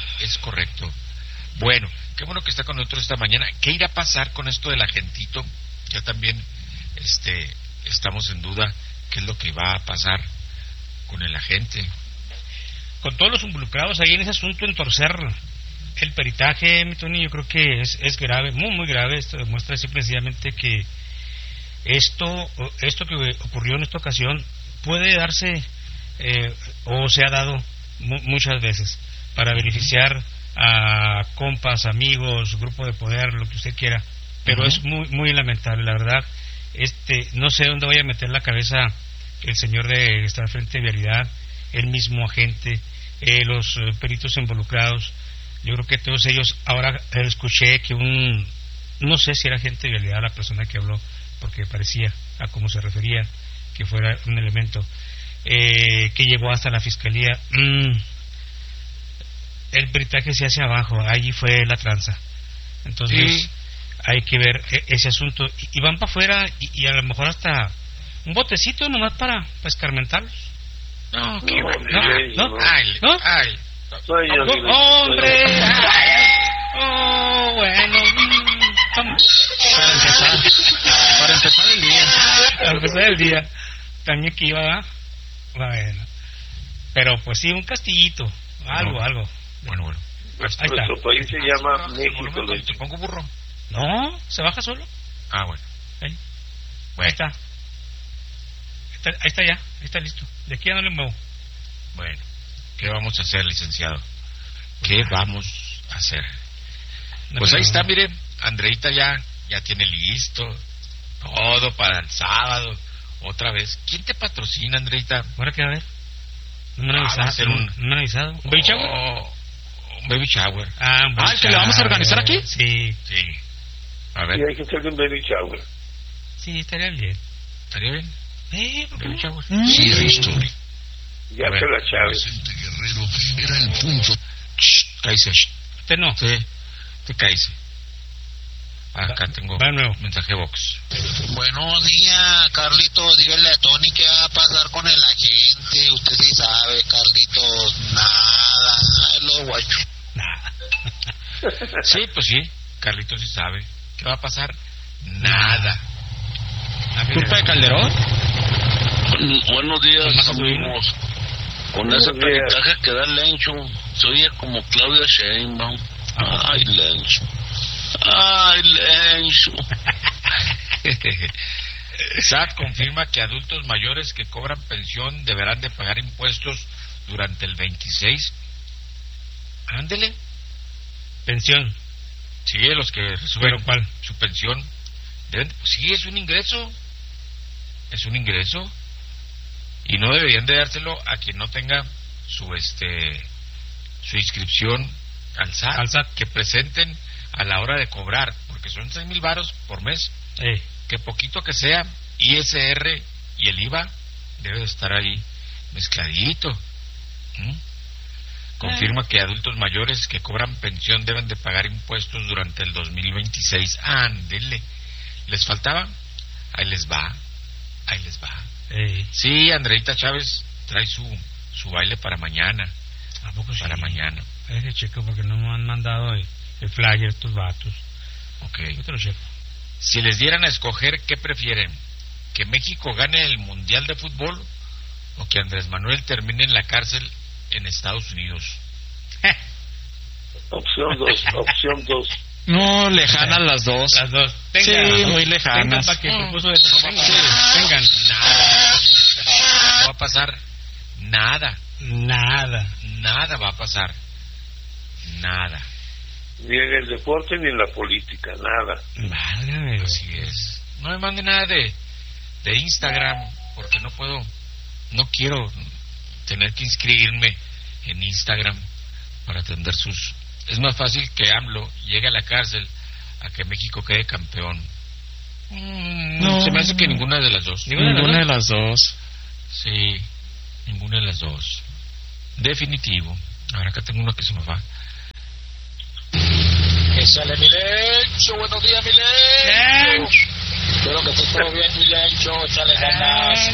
Bueno, qué bueno que está con nosotros esta mañana. ¿Qué irá a pasar con esto del agentito? Ya también estamos en duda qué es lo que va a pasar con el agente. Con todos los involucrados ahí en ese asunto, en torcer el peritaje, mi Tony, yo creo que es grave, muy grave. Esto demuestra simplemente que esto que ocurrió en esta ocasión puede darse o se ha dado muchas veces para beneficiar a compas, amigos, grupo de poder, lo que usted quiera, pero es muy lamentable, la verdad. No sé dónde vaya a meter la cabeza el señor de estar frente a Vialidad, el mismo agente, los peritos involucrados. Yo creo que todos ellos, ahora escuché que no sé si era agente de Vialidad la persona que habló, porque parecía a cómo se refería que fuera un elemento que llegó hasta la fiscalía. El peritaje se hace abajo, allí fue la tranza. Entonces sí, hay que ver ese asunto, y van para afuera y a lo mejor hasta un botecito nomás para escarmentarlos. No, qué bueno. ¡Hombre! ¡Oh, bueno! Para empezar el día. Para empezar el día. También que iba, bueno. Pero pues sí, un castillito. Algo. Bueno. Nuestro país se llama México. ¿Te pongo burro? No, se baja solo. Bueno. Ahí está. Ahí está ya, ahí está listo. De aquí ya no le muevo. Bueno, ¿qué vamos a hacer, licenciado? ¿Qué vamos a hacer? Pues ahí está, mire, Andreita ya tiene listo todo para el sábado. Otra vez. ¿Quién te patrocina, Andreita? ¿Ahora qué? A ver. No me han avisado. ¿Un baby shower? Un baby shower. ¿El que le vamos a organizar aquí? Sí. A ver. Sí, hay que hacerle un baby shower. Sí, estaría bien. ¿Estaría bien? Baby shower. Sí, listo. Ya te la Chávez. Guerrero era el punto. Cállese. Usted no. Sí, te cállese. Acá tengo mensaje box. Buenos días, Carlito. Dígale a Tony qué va a pasar con el agente. Usted sí sabe, Carlito. Nada. Lo guacho. Nada. Sí, pues sí. Carlito sí sabe. ¿Qué va a pasar? Nada. ¿Culpa de Calderón? Buenos días, amigos. Con ese peritaje que da Lencho, se oye como Claudia Sheinbaum. Ay, Lencho. SAT confirma que adultos mayores que cobran pensión deberán de pagar impuestos durante el 26. Ándele. Pensión. Sí, los que reciben su pensión deben, pues sí, es un ingreso. Y no deberían de dárselo a quien no tenga su inscripción al SAT, que presenten a la hora de cobrar, porque son 6,000 varos por mes. Que poquito que sea, ISR y el IVA debe de estar ahí mezcladito. Confirma que adultos mayores que cobran pensión deben de pagar impuestos durante el 2026. Ándele. ¿Les faltaba? Ahí les va. Sí, Andreita Chávez trae su baile para mañana. ¿A poco sí? Para mañana. Checo, porque no me han mandado el flyer estos vatos. Ok. Yo te lo checo. Si les dieran a escoger, ¿qué prefieren? ¿Que México gane el Mundial de Fútbol o que Andrés Manuel termine en la cárcel en Estados Unidos? Opción 2. No, lejanas las dos. Las dos. Sí, muy lejanas. Para que propuso de tengan. No va a pasar nada. Nada va a pasar. Nada. Ni en el deporte ni en la política, nada. Válgame. Así es. No me mande nada de Instagram, porque no quiero tener que inscribirme en Instagram para atender sus... Es más fácil que AMLO llegue a la cárcel a que México quede campeón. No, se me hace que ninguna de las dos. Ninguna de las dos. Sí, ninguna de las dos. Definitivo. Ahora acá tengo uno que se me va. Échale, mi Lencho. Buenos días, mi Lencho. Espero que esté todo bien, mi Lencho. Échale ganas.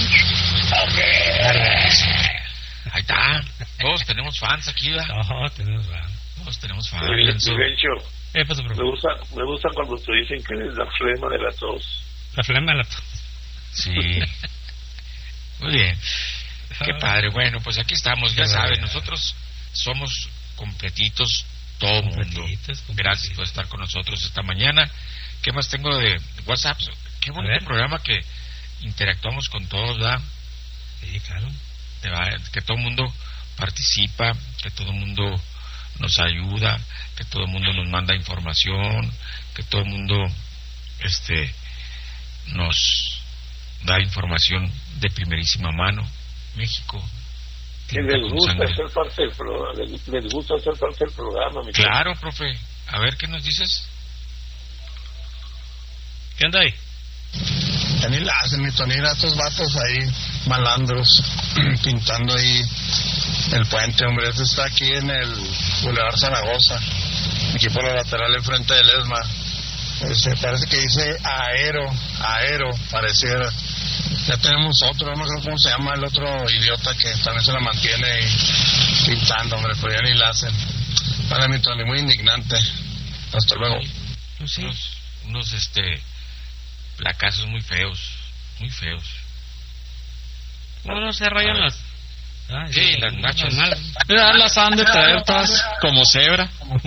Ahí está. Todos tenemos fans aquí, ¿verdad? Todos tenemos fans. Todos tenemos fans. Lencho, pasó, me gusta cuando te dicen que eres la flema de la tos. La flema de la tos. Sí. Muy bien. Qué padre. Bueno, pues aquí estamos. Ya saben, nosotros somos completitos, todo mundo. Gracias por estar con nosotros esta mañana. ¿Qué más tengo de WhatsApp? Qué bonito programa que interactuamos con todos, ¿verdad? Sí, claro. Que todo el mundo participa, que todo el mundo nos ayuda, que todo el mundo nos manda información, que todo el mundo nos da información de primerísima mano. México. Les gusta ser parte del programa. Claro, profe. A ver, ¿qué nos dices? ¿Qué anda ahí? Ya ni la hacen, mi Tonira, estos vatos ahí, malandros, pintando ahí el puente, hombre. Este está aquí en el Boulevard Zaragoza, aquí por la lateral enfrente del ESMA. Parece que dice aero, pareciera. Ya tenemos otro, no sé cómo se llama el otro idiota que también se la mantiene ahí pintando, hombre, pero ya ni la hacen. Vale, mi Tony, muy indignante. Hasta luego. Sí. Unos placazos muy feos. No se rayan las... Sí, las nachas. Ya las han de traer todas como cebra.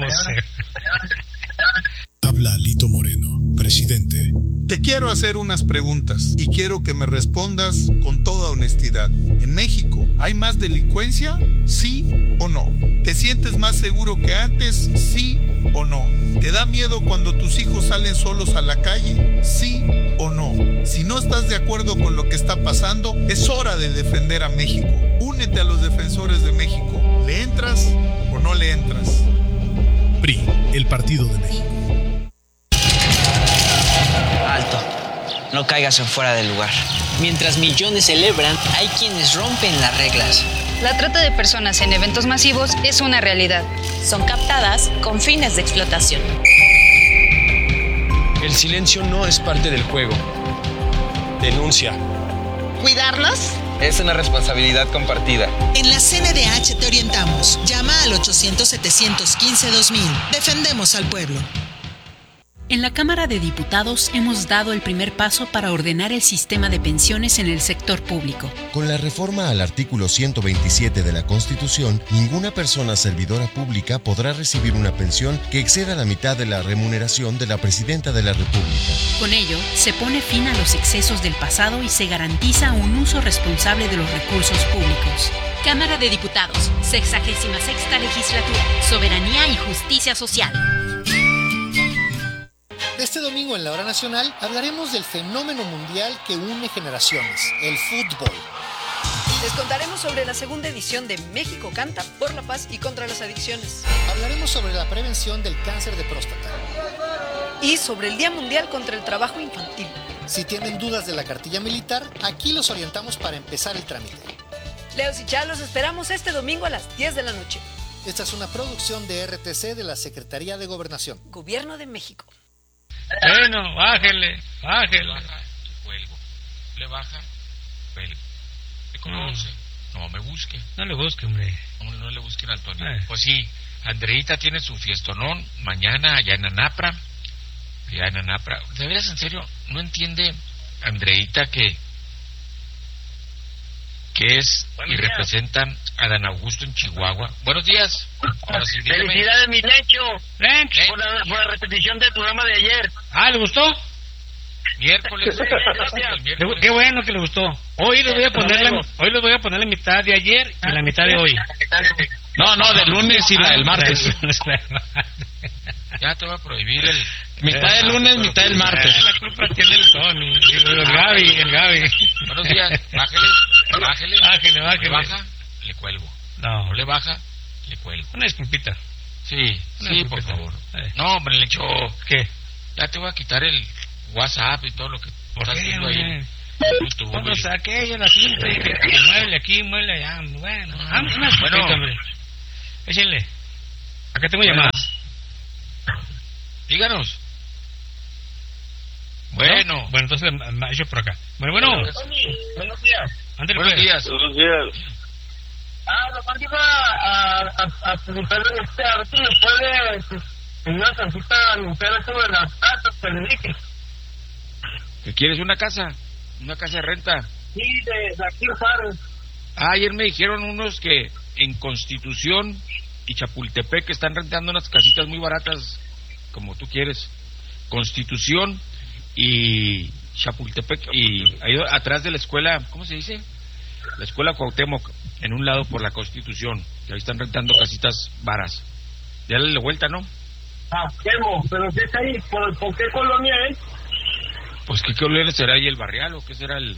Habla Lito Moreno, presidente. Te quiero hacer unas preguntas y quiero que me respondas con toda honestidad. ¿En México hay más delincuencia? ¿Sí o no? ¿Te sientes más seguro que antes? ¿Sí o no? ¿Te da miedo cuando tus hijos salen solos a la calle? ¿Sí o no? Si no estás de acuerdo con lo que está pasando, es hora de defender a México. Únete a los defensores de México. ¿Le entras o no le entras? PRI, el Partido de México. Alto, no caigas en fuera del lugar. Mientras millones celebran, hay quienes rompen las reglas. La trata de personas en eventos masivos es una realidad. Son captadas con fines de explotación. El silencio no es parte del juego. Denuncia. ¿Cuidarnos? Es una responsabilidad compartida. En la CNDH te orientamos. Llama al 800-715-2000. Defendemos al pueblo. En la Cámara de Diputados hemos dado el primer paso para ordenar el sistema de pensiones en el sector público. Con la reforma al artículo 127 de la Constitución, ninguna persona servidora pública podrá recibir una pensión que exceda la mitad de la remuneración de la Presidenta de la República. Con ello, se pone fin a los excesos del pasado y se garantiza un uso responsable de los recursos públicos. Cámara de Diputados, 66ª Legislatura, Soberanía y Justicia Social. Este domingo en la Hora Nacional hablaremos del fenómeno mundial que une generaciones, el fútbol. Les contaremos sobre la segunda edición de México Canta por la paz y contra las adicciones. Hablaremos sobre la prevención del cáncer de próstata. Y sobre el Día Mundial contra el Trabajo Infantil. Si tienen dudas de la cartilla militar, aquí los orientamos para empezar el trámite. Leos y Chá, los esperamos este domingo a las 10 de la noche. Esta es una producción de RTC de la Secretaría de Gobernación. Gobierno de México. Bueno, bájele. Baja, cuelgo. Le baja, cuelgo. ¿Me conoce? No me busque. No le busque, hombre. No le busquen al Tony. Pues sí, Andreita tiene su fiestonón mañana allá en Anapra. ¿De veras, en serio? ¿No entiende Andreita que es y representa a Dan Augusto en Chihuahua? Buenos días. Sí, felicidades, mi Lencho. Por la repetición del programa de ayer. ¿Le gustó? Miércoles. Qué bueno que le gustó. Hoy les voy a poner la mitad de ayer y la mitad de hoy. No, del lunes y la del martes. Ya te voy a prohibir el... Mitad del lunes, mitad del martes. La culpa tiene el Tony, el Gaby. Buenos días, bájele. Bájele. ¿Le baja? Le cuelgo. No le baja, le cuelgo. Una disculpita. Sí, por favor. No, hombre, le echó... ¿Qué? Ya te voy a quitar el WhatsApp y todo lo que estás viendo ahí en YouTube. Cuando saqué yo el asunto y que mueble aquí, mueble allá, bueno, hombre. Échenle. Acá tengo llamadas. Díganos. Bueno, entonces yo por acá. Bueno. Buenos días. Buenos días. Nomás iba a preguntarle a ver si me puede en una chancita anunciar sobre las casas que le dije. ¿Que quieres una casa? ¿Una casa de renta? Sí, de aquí Juárez. Ayer me dijeron unos que en Constitución y Chapultepec están rentando unas casitas muy baratas, como tú quieres. Constitución y Chapultepec, y ahí atrás de la escuela, ¿cómo se dice? La escuela Cuauhtémoc, en un lado por la Constitución, que ahí están rentando casitas varas. Ya le vuelta, ¿no? Pero si es ahí, ¿por qué colonia es? Pues ¿qué colonia será ahí, el Barrial o qué será el...?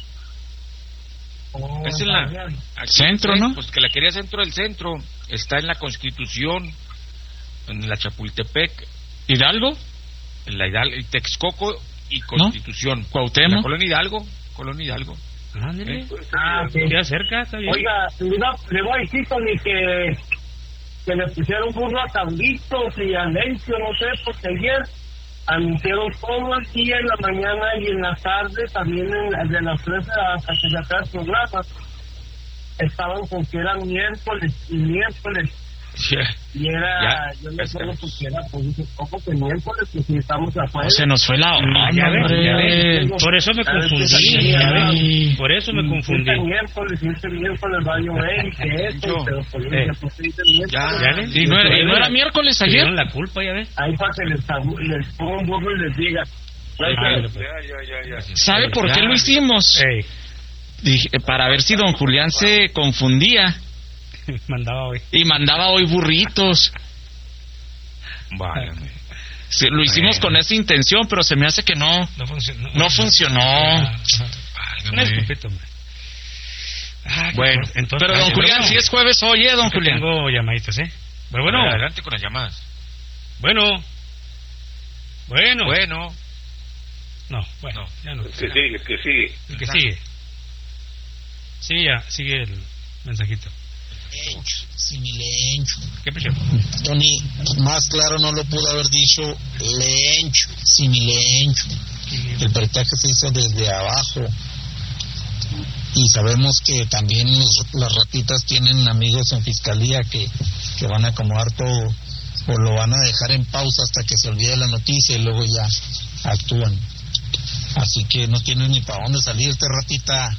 Es en la... Centro, ¿no? Pues que la quería centro del centro, está en la Constitución, en la Chapultepec. ¿Hidalgo? En la Hidalgo, Texcoco y Constitución. ¿No? ¿Cuauhtémoc? La Colonia Hidalgo. Ándale. Sí. Queda cerca, está bien. Oiga, le voy a decir, Tony, que le pusieron burro a Tablitos y a Lencio, no sé, porque ayer anunciaron todo el día, en la mañana y en la tarde, también de las 13 hasta que se atrás programas, estaban con que eran miércoles. Y era, yo me acuerdo porque era, pues dije, ¿cómo que miércoles? Que si estamos afuera. Se nos fue la onda, ya ves. Por eso me confundí. Por eso me confundí. Este miércoles va a llover y que esto, pero por eso se dice miércoles. ¿Y no era miércoles ayer? Tuvieron la culpa, ya ves. Ahí para que les ponga un burro y les diga. ¿Sabe por qué lo hicimos? Dije, para ver si don Julián se confundía. Mandaba hoy burritos. Válgame. Sí, lo hicimos con esa intención, pero se me hace que no funcionó. Un escupito, hombre. Bueno, entonces, pero don Julián, si es jueves, oye, don Julián. Tengo llamaditas, Bueno, adelante con las llamadas. Bueno. No, ya no. Que sigue. Sí, ya, sigue el mensajito. Similencho. ¿Qué presión? Tony, más claro no lo pudo haber dicho. Lencho, similencho. El peritaje se hizo desde abajo. Y sabemos que también las ratitas tienen amigos en fiscalía que van a acomodar todo, o lo van a dejar en pausa hasta que se olvide la noticia y luego ya actúan. Así que no tienen ni para dónde salirte, ratita.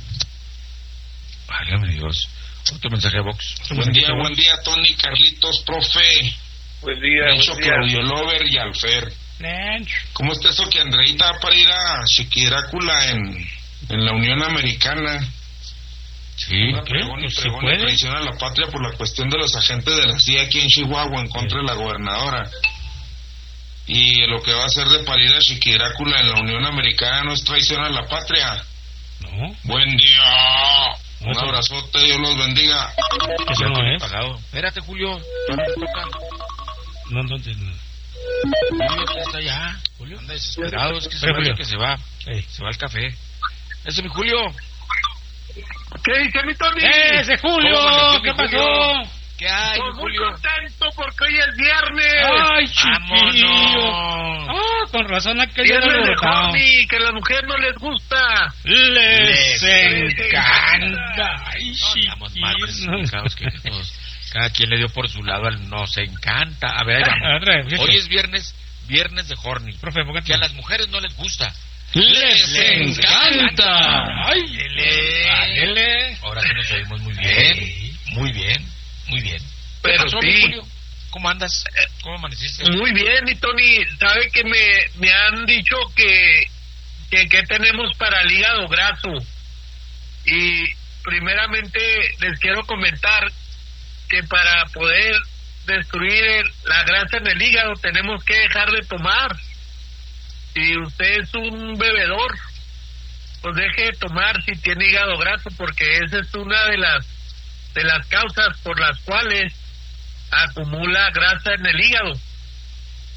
Válgame Dios. Otro mensaje de Vox. Buen día, Tony, Carlitos, profe. Buen día. Claudio Lover y Alfer. ¿Cómo está eso que Andreita va para ir a Chiquirácula en la Unión Americana? Sí, pregón y traición a la patria por la cuestión de los agentes de la CIA aquí en Chihuahua en contra de la gobernadora. Y lo que va a hacer de para ir a Chiquirácula en la Unión Americana no es traición a la patria. No. Buen día. Un abrazote, Dios los bendiga. Eso no es pagado. Espérate, Julio. No. Julio está allá. Julio anda desesperado. Es que se va al café. Ese es mi Julio. ¿Qué dice mi Tony? ¡Ese Julio! ¿Qué pasó? ¿Qué hay, pues Julio? Muy contento porque hoy es viernes. ¡Ay, chiquillo! Con razón aquello no lo dejaba. Que a la mujer no les gusta. Les encanta. Ay, estamos más desubicados que todos. Cada quien le dio por su lado al nos encanta. A ver, hoy es viernes de horny. Profe, que a las mujeres no les gusta. ¡Les encanta! ¡Ay, dele! Ahora sí nos oímos muy bien. Muy bien. Pero sí. Julio? ¿Cómo andas? ¿Cómo amaneciste? Muy bien, y Tony, ¿sabe que me han dicho que tenemos para el hígado graso? Y primeramente les quiero comentar que para poder destruir la grasa en el hígado tenemos que dejar de tomar. Si usted es un bebedor, pues deje de tomar si tiene hígado graso, porque esa es una de las causas por las cuales acumula grasa en el hígado.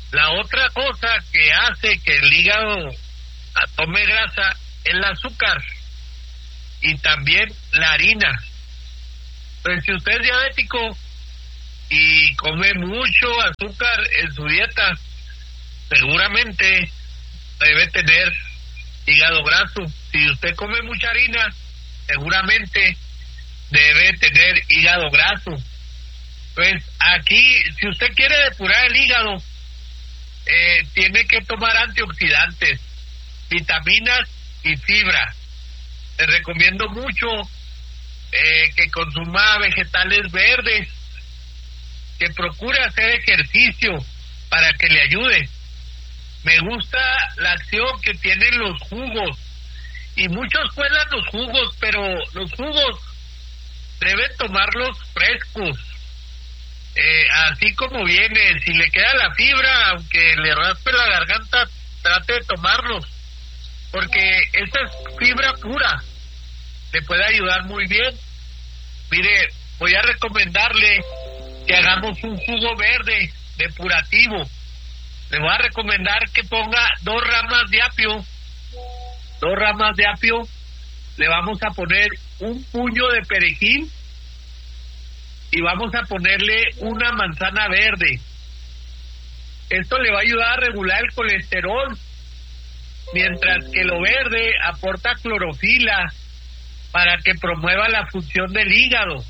La otra cosa que hace que el hígado tome grasa es el azúcar y también la harina. Pues si usted es diabético y come mucho azúcar en su dieta, seguramente debe tener hígado graso. Si usted come mucha harina, seguramente debe tener hígado graso. Pues aquí, si usted quiere depurar el hígado, tiene que tomar antioxidantes, vitaminas y fibra. Le recomiendo mucho que consuma vegetales verdes, que procure hacer ejercicio para que le ayude. Me gusta la acción que tienen los jugos, y muchos cuelan los jugos, pero los jugos deben tomarlos frescos, así como viene. Si le queda la fibra, aunque le raspe la garganta, trate de tomarlos, porque esa es fibra pura, le puede ayudar muy bien. Mire, voy a recomendarle que hagamos un jugo verde depurativo. Le voy a recomendar que ponga 2 ramas de apio. 2 ramas de apio. Le vamos a poner un puño de perejil y vamos a ponerle una manzana verde. Esto le va a ayudar a regular el colesterol, mientras que lo verde aporta clorofila para que promueva la función del hígado.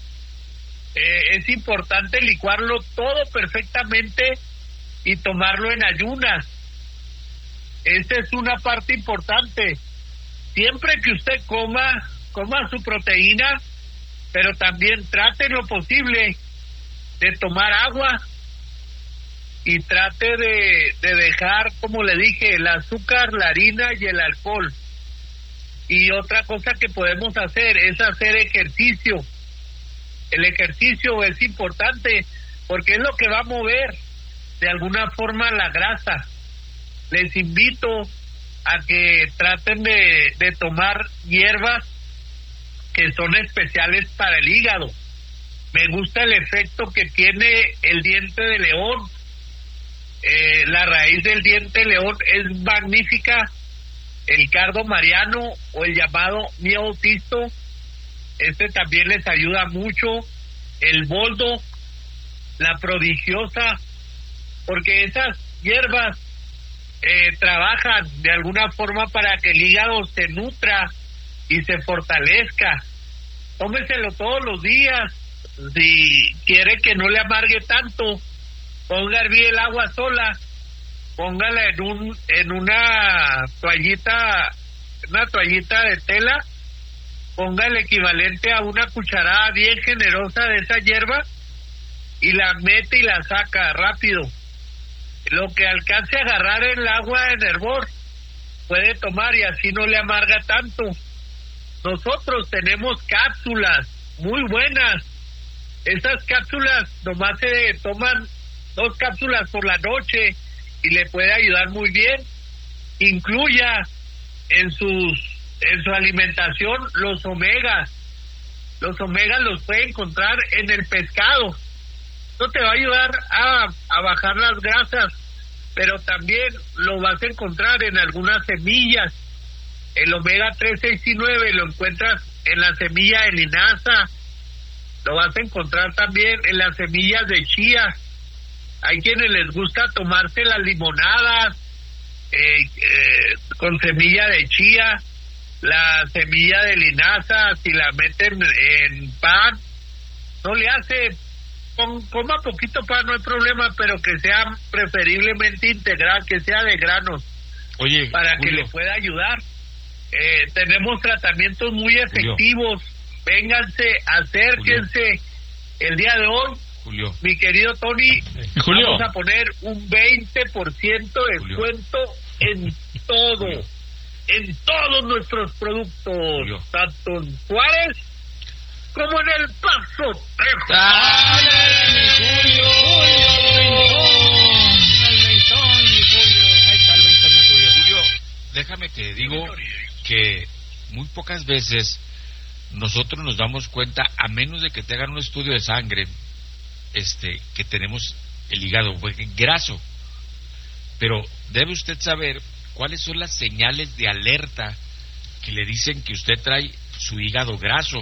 Es importante licuarlo todo perfectamente y tomarlo en ayunas. Esa es una parte importante. Siempre que usted coma su proteína, pero también trate en lo posible de tomar agua y trate de dejar, como le dije, el azúcar, la harina y el alcohol. Y otra cosa que podemos hacer es hacer ejercicio. El ejercicio es importante porque es lo que va a mover de alguna forma la grasa. Les invito a que traten de tomar hierbas que son especiales para el hígado. Me gusta el efecto que tiene el diente de león. La raíz del diente de león es magnífica. El cardo mariano o el llamado miotisto, este también les ayuda mucho. El boldo, la prodigiosa, porque esas hierbas trabajan de alguna forma para que el hígado se nutra y se fortalezca. Tómeselo todos los días. Si quiere que no le amargue tanto, ponga a hervir el agua sola, póngala en una toallita de tela, ponga el equivalente a una cucharada bien generosa de esa hierba y la mete y la saca rápido. Lo que alcance a agarrar el agua en hervor puede tomar y así no le amarga tanto. Nosotros tenemos cápsulas muy buenas. Esas cápsulas nomás se toman 2 cápsulas por la noche y le puede ayudar muy bien. Incluya en su alimentación los omegas. Los omegas los puede encontrar en el pescado. Esto te va a ayudar a bajar las grasas, pero también lo vas a encontrar en algunas semillas. El omega 3, 6 y 9 lo encuentras en la semilla de linaza. Lo vas a encontrar también en las semillas de chía. Hay quienes les gusta tomarse las limonadas con semilla de chía. La semilla de linaza, si la meten en pan, no le hace. Coma poquito pan, no hay problema, pero que sea preferiblemente integral, que sea de granos. Oye, para Julio, que le pueda ayudar. Tenemos tratamientos muy efectivos. Julio. Vénganse, acérquense. Julio. El día de hoy, Julio, mi querido Tony, Julio, vamos a poner un 20% de descuento en todo, Julio, en todos nuestros productos, Julio, tanto en Juárez como en El Paso, Texas. ¡Ay, mi Julio! Julio, déjame te digo que muy pocas veces nosotros nos damos cuenta, a menos de que te hagan un estudio de sangre, que tenemos el hígado graso. Pero debe usted saber cuáles son las señales de alerta que le dicen que usted trae su hígado graso.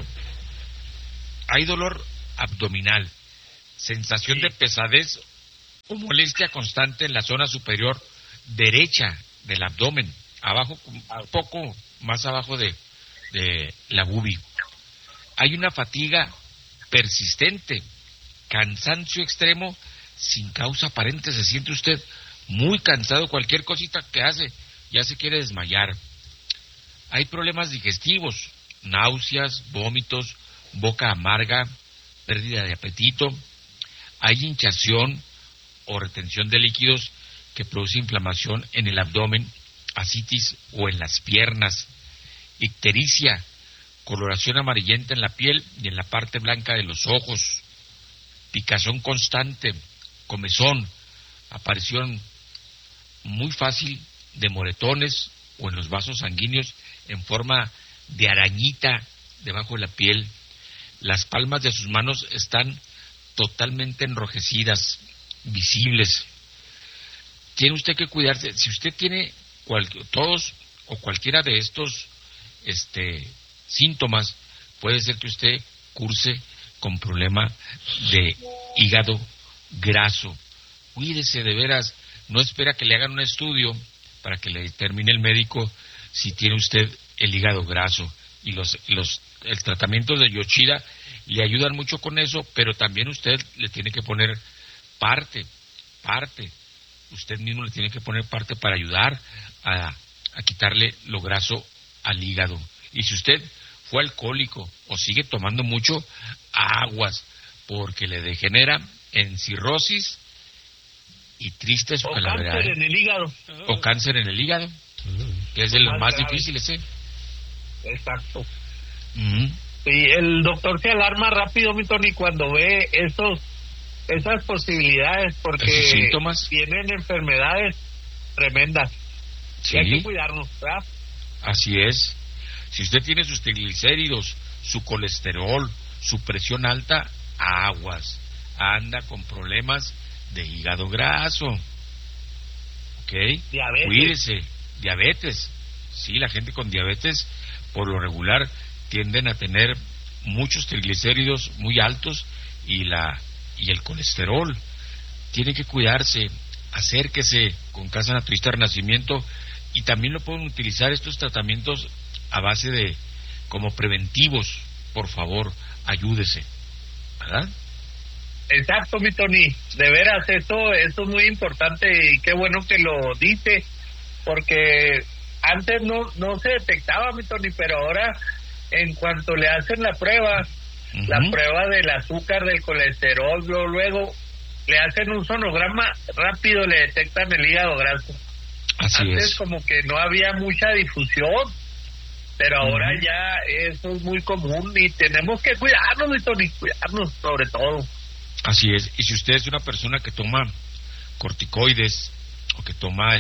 Hay dolor abdominal, sensación de pesadez o molestia constante en la zona superior derecha del abdomen, abajo, un poco más abajo de la bubi. Hay una fatiga persistente, cansancio extremo sin causa aparente. Se siente usted muy cansado, cualquier cosita que hace ya se quiere desmayar. Hay problemas digestivos, náuseas, vómitos, boca amarga, pérdida de apetito. Hay hinchazón o retención de líquidos que produce inflamación en el abdomen, ascitis o en las piernas. Ictericia, coloración amarillenta en la piel y en la parte blanca de los ojos. Picazón constante, comezón, aparición muy fácil de moretones o en los vasos sanguíneos en forma de arañita debajo de la piel. Las palmas de sus manos están totalmente enrojecidas, visibles. Tiene usted que cuidarse. Si usted tiene todos o cualquiera de estos síntomas, puede ser que usted curse con problema de hígado graso. Cuídese de veras, no espera que le hagan un estudio para que le determine el médico si tiene usted el hígado graso. Y el tratamiento de Yoshida le ayudan mucho con eso, pero también usted le tiene que poner parte. Usted mismo le tiene que poner parte para ayudar a quitarle lo graso al hígado. Y si usted fue alcohólico o sigue tomando mucho, aguas, porque le degenera en cirrosis y tristes o cáncer en el hígado. O cáncer en el hígado, que es de los más difíciles, ¿eh? Exacto. Sí, el doctor se alarma rápido, mi Tony, cuando ve esas posibilidades, porque síntomas tienen enfermedades tremendas. Sí. Y hay que cuidarnos, ¿verdad? Así es. Si usted tiene sus triglicéridos, su colesterol, su presión alta, aguas. Anda con problemas de hígado graso. ¿Ok? Diabetes. Cuídese. Diabetes. Sí, la gente con diabetes, por lo regular, tienden a tener muchos triglicéridos muy altos y el colesterol. Tiene que cuidarse. Acérquese con Casa Naturista Renacimiento, y también lo pueden utilizar estos tratamientos a base de como preventivos. Por favor, ayúdese, ¿verdad? Exacto, mi Tony, de veras, eso es muy importante y qué bueno que lo dice, porque antes no se detectaba, mi Tony, pero ahora en cuanto le hacen la prueba, la prueba del azúcar, del colesterol, luego le hacen un sonograma, rápido le detectan el hígado graso. Antes como que no había mucha difusión, pero ahora ya eso es muy común y tenemos que cuidarnos, mi Tony, cuidarnos sobre todo. Así es. Y si usted es una persona que toma corticoides o que toma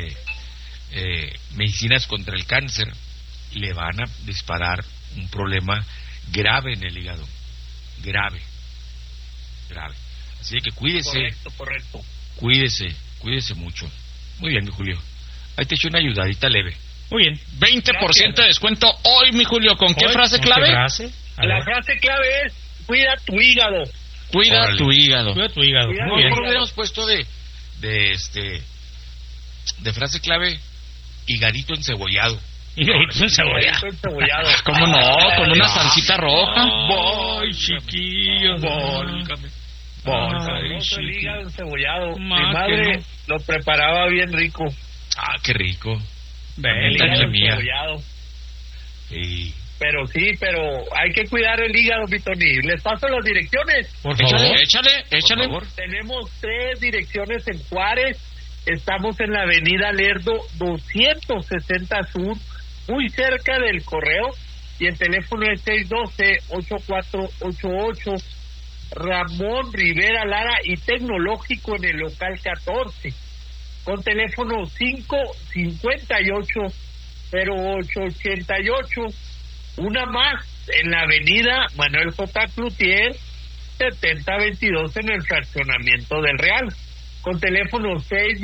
medicinas contra el cáncer, le van a disparar un problema grave en el hígado. Grave. Así que cuídese. Correcto. Cuídese mucho. Muy bien, mi Julio. Ahí te echo una ayudadita leve. Muy bien. 20% de descuento hoy, mi Julio. ¿Con qué frase clave? La frase clave es: cuida tu hígado. Cuida tu hígado. Muy bien. ¿Cómo hubiéramos puesto de frase clave? Hígadito encebollado. Hígadito encebollado. ¿Cómo no? Con una salsita roja. Voy, chiquillo. El hígado encebollado. Mi madre lo preparaba bien rico. Ah, qué rico. El hígado encebollado. Sí. Pero hay que cuidar el hígado, mi Tony. Les paso las direcciones. Por favor, échale. Por favor. Tenemos 3 direcciones en Juárez. Estamos en la avenida Lerdo 260 Sur, muy cerca del correo. Y el teléfono es 612-8488. Ramón Rivera Lara y Tecnológico en el local 14. Con teléfono 558-0888. Una más en la avenida Manuel J. Cloutier 7022 en el fraccionamiento del Real. con teléfono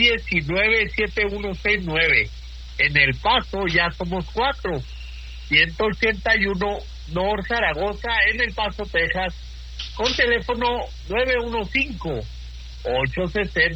619-7169. En El Paso ya somos 4. 181 North Zaragoza, en El Paso, Texas, con teléfono 915-860.